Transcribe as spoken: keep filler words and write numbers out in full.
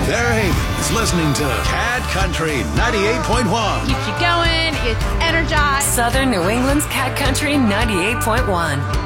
Fairhaven is listening to Cat Country ninety-eight point one. Keeps you going, it's energized. Southern New England's Cat Country ninety-eight point one.